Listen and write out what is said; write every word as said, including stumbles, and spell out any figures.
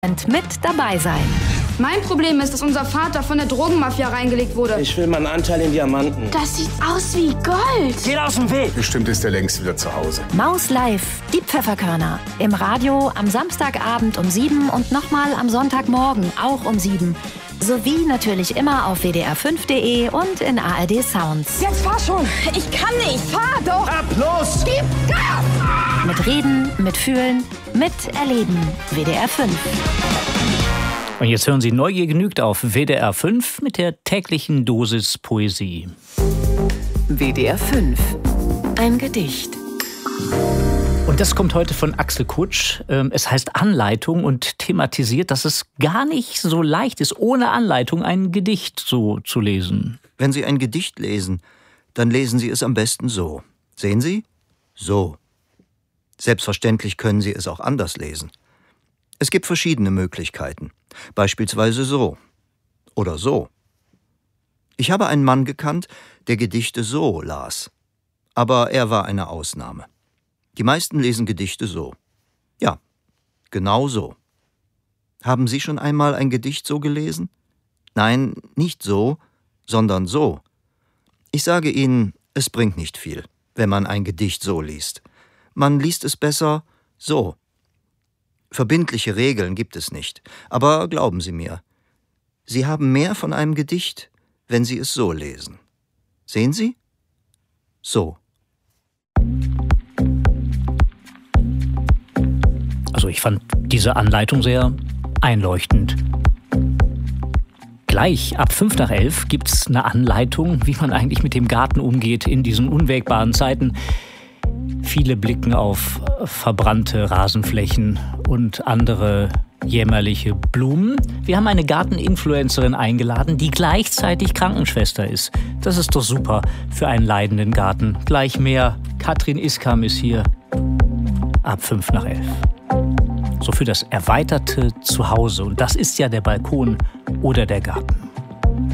mit dabei sein. Mein Problem ist, dass unser Vater von der Drogenmafia reingelegt wurde. Ich will meinen Anteil in Diamanten. Das sieht aus wie Gold. Geht aus dem Weg. Bestimmt ist er längst wieder zu Hause. Maus Live, die Pfefferkörner. Im Radio am Samstagabend um sieben und nochmal am Sonntagmorgen auch um sieben. Sowie natürlich immer auf w d r fünf punkt d e und in A R D Sounds. Jetzt fahr schon. Ich kann nicht. Fahr doch. Ab los. Gib Gas. Mit Reden, mit Fühlen, mit Erleben. W D R fünf. Und jetzt hören Sie Neugier genügt auf W D R fünf mit der täglichen Dosis Poesie. W D R fünf. Ein Gedicht. Und das kommt heute von Axel Kutsch. Es heißt Anleitung und thematisiert, dass es gar nicht so leicht ist, ohne Anleitung ein Gedicht so zu lesen. Wenn Sie ein Gedicht lesen, dann lesen Sie es am besten so. Sehen Sie? So. Selbstverständlich können Sie es auch anders lesen. Es gibt verschiedene Möglichkeiten. Beispielsweise so. Oder so. Ich habe einen Mann gekannt, der Gedichte so las. Aber er war eine Ausnahme. Die meisten lesen Gedichte so. Ja, genau so. Haben Sie schon einmal ein Gedicht so gelesen? Nein, nicht so, sondern so. Ich sage Ihnen, es bringt nicht viel, wenn man ein Gedicht so liest. Man liest es besser so. Verbindliche Regeln gibt es nicht, aber glauben Sie mir, Sie haben mehr von einem Gedicht, wenn Sie es so lesen. Sehen Sie? So. Also ich fand diese Anleitung sehr einleuchtend. Gleich ab fünf nach elf gibt's eine Anleitung, wie man eigentlich mit dem Garten umgeht in diesen unwägbaren Zeiten. Viele blicken auf verbrannte Rasenflächen und andere jämmerliche Blumen. Wir haben eine Garteninfluencerin eingeladen, die gleichzeitig Krankenschwester ist. Das ist doch super für einen leidenden Garten. Gleich mehr. Katrin Iskam ist hier. Ab fünf nach elf. So für das erweiterte Zuhause. Und das ist ja der Balkon oder der Garten.